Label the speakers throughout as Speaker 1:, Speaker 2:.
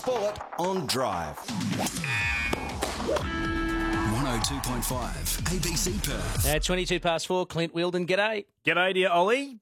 Speaker 1: Sport on Drive. 102.5 ABC Perth.
Speaker 2: 22 past 4, Clint Wheeldon, g'day.
Speaker 3: G'day to you, Ollie.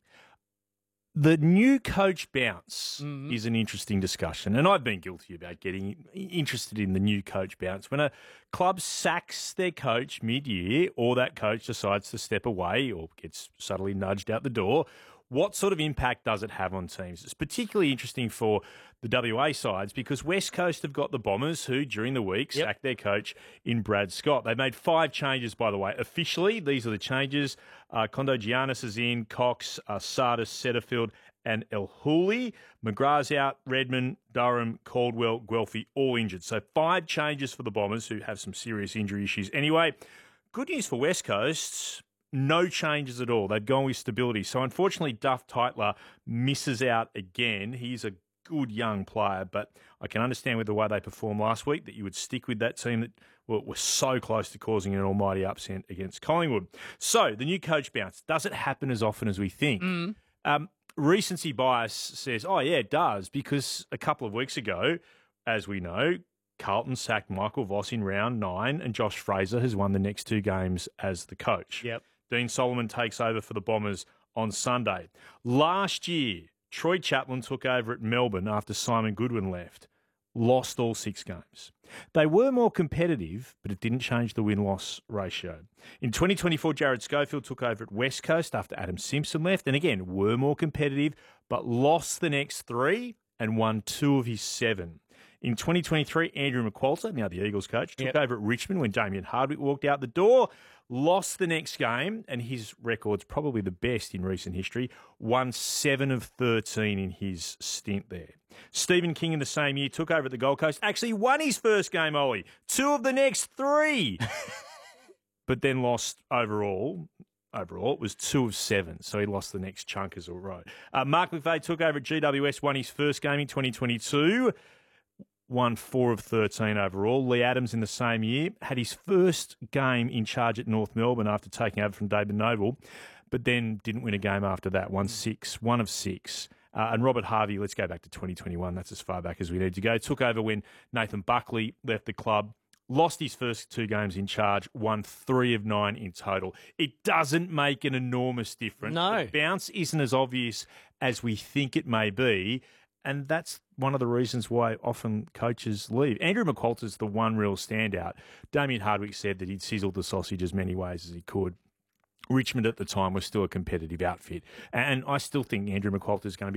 Speaker 3: The new coach bounce is an interesting discussion, and I've been guilty about getting interested in the new coach bounce. When a club sacks their coach mid-year or that coach decides to step away or gets subtly nudged out the door, what sort of impact does it have on teams? It's particularly interesting for the WA sides because West Coast have got the Bombers who, during the week, sacked their coach in Brad Scott. They've made 5 changes, by the way. Officially, these are the changes. Kondo Giannis is in, Cox, Sardis, Setterfield and El Hooley. McGrath's out, Redmond, Durham, Caldwell, Guelphy, all injured. So 5 changes for the Bombers who have some serious injury issues. Anyway, good news for West Coast. No changes at all. They've gone with stability. So, unfortunately, Duff Tytler misses out again. He's a good young player, but I can understand with the way they performed last week that you would stick with that team that were so close to causing an almighty upset against Collingwood. So, the new coach bounce. Does it happen as often as we think? Recency bias says, oh, yeah, it does, because a couple of weeks ago, as we know, Carlton sacked Michael Voss in round 9 and Josh Fraser has won the next 2 games as the coach.
Speaker 2: Yep.
Speaker 3: Dean Solomon takes over for the Bombers on Sunday. Last year, Troy Chaplin took over at Melbourne after Simon Goodwin left. Lost all 6 games. They were more competitive, but it didn't change the win-loss ratio. In 2024, Jared Schofield took over at West Coast after Adam Simpson left, and again, were more competitive, but lost the next 3 and won 2 of his 7. In 2023, Andrew McQualter, now the Eagles coach, took over at Richmond when Damien Hardwick walked out the door, lost the next game, and his record's probably the best in recent history, won 7 of 13 in his stint there. Stephen King in the same year took over at the Gold Coast, actually won his first game, Ollie, 2 of the next 3, but then lost overall. Overall, it was 2 of 7, so he lost the next chunk as all right. Mark McVeigh took over at GWS, won his first game in 2022, won 4 of 13 overall. Lee Adams in the same year had his first game in charge at North Melbourne after taking over from David Noble, but then didn't win a game after that, won 1 of 6. And Robert Harvey, let's go back to 2021, that's as far back as we need to go, took over when Nathan Buckley left the club, lost his first 2 games in charge, won 3 of 9 in total. It doesn't make an enormous difference.
Speaker 2: No.
Speaker 3: The bounce isn't as obvious as we think it may be, and that's one of the reasons why often coaches leave. Andrew McQualter's the one real standout. Damien Hardwick said that he'd sizzled the sausage as many ways as he could. Richmond at the time was still a competitive outfit, and I still think Andrew McQualter's going to be